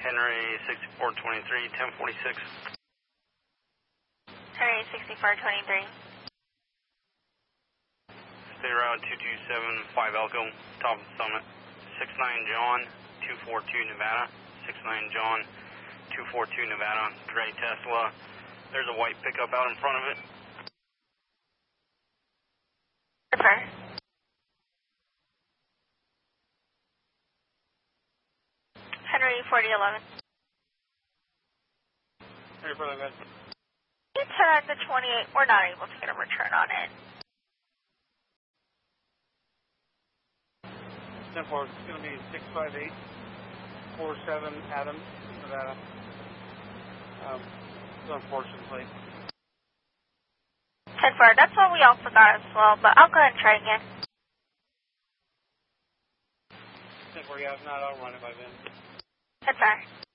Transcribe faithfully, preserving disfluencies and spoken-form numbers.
Henry sixty-four twenty-three, ten forty-six. Henry sixty-four twenty-three. Stay route two two seven five Elko, top of the summit. six nine John, two four two Nevada. six nine John, two four two Nevada. Gray Tesla. There's a white pickup out in front of it. Confirm. Henry forty eleven. Henry forty eleven. You turn on the twenty-eight. We're not able to get a return on it. ten four, it's going to be six five eight four seven Adams, Nevada. Um, it's unfortunately. ten four, that's what we also got as well, but I'll go ahead and try again. ten four, yeah, if not, I'll run it by then. ten four.